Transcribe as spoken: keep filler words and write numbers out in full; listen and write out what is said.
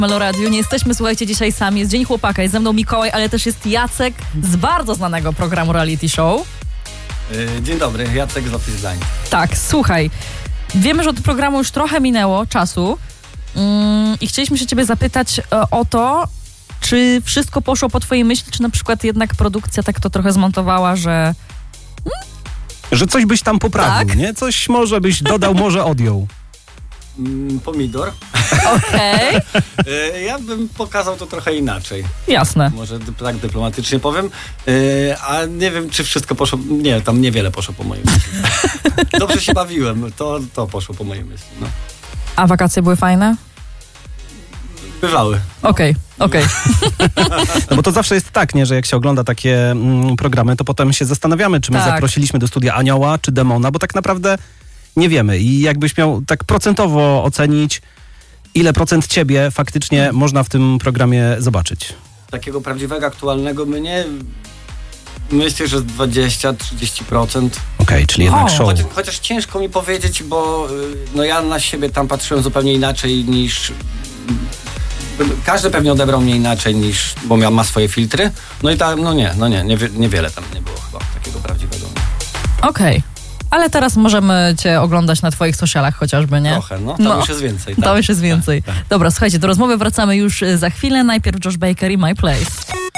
Meloradiu. Nie jesteśmy, słuchajcie, dzisiaj sami. Jest Dzień Chłopaka, jest ze mną Mikołaj, ale też jest Jacek z bardzo znanego programu reality show. Dzień dobry, Jacek z Office Blind. Tak, słuchaj, wiemy, że od programu już trochę minęło czasu mm, i chcieliśmy się ciebie zapytać e, o to, czy wszystko poszło po twojej myśli, czy na przykład jednak produkcja tak to trochę zmontowała, że... Że coś byś tam poprawił, Tak? nie? Coś może byś dodał, może odjął. Mm, pomidor. Okej, E, Ja bym pokazał to trochę inaczej. jasne. Może dyp- tak dyplomatycznie powiem. E, A nie wiem, czy wszystko poszło... Nie, tam niewiele poszło po mojej myśli. Dobrze się bawiłem, to, to poszło po mojej myśli. No. A wakacje były fajne? Bywały. Okej, okej. No bo to zawsze jest tak, nie? Że jak się ogląda takie mm, programy, to potem się zastanawiamy, czy my Tak. zaprosiliśmy do studia anioła, czy demona, bo tak naprawdę nie wiemy. I jakbyś miał tak procentowo ocenić, ile procent ciebie faktycznie można w tym programie zobaczyć. Takiego prawdziwego, aktualnego mnie... Myślę, że dwadzieścia do trzydziestu procent. Okej, czyli jednak O. show. Chociaż, chociaż ciężko mi powiedzieć, bo y, no ja na siebie tam patrzyłem zupełnie inaczej niż... Każdy pewnie odebrał mnie inaczej niż... Bo miał, ma swoje filtry. No i tam, no nie, no nie, niewie, niewiele tam nie było chyba takiego prawdziwego. Okej. Ale teraz możemy cię oglądać na twoich socialach chociażby, nie? Trochę, no. Tam No. już jest więcej. To tak. już jest więcej. Tak, tak. Dobra, słuchajcie, do rozmowy wracamy już za chwilę. Najpierw Josh Baker i My Place.